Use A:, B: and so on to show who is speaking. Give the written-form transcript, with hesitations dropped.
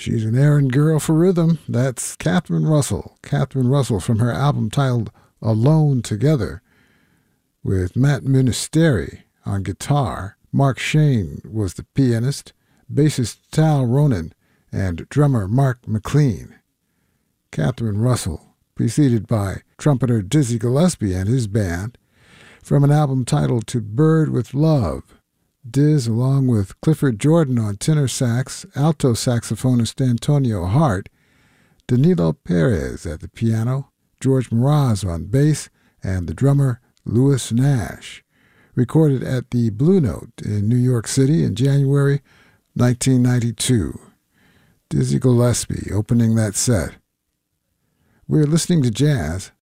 A: She's an errand girl for rhythm. That's Catherine Russell. Catherine Russell from her album titled Alone Together, with Matt Ministeri on guitar. Mark Shane was the pianist, bassist Tal Ronan, and drummer Mark McLean. Catherine Russell, preceded by trumpeter Dizzy Gillespie and his band, from an album titled To Bird with Love. Diz, along with Clifford Jordan on tenor sax, alto saxophonist Antonio Hart, Danilo Perez at the piano, George Mraz on bass, and the drummer Louis Nash. Recorded at the Blue Note in New York City in January 1992. Dizzy Gillespie opening that set. We're listening to jazz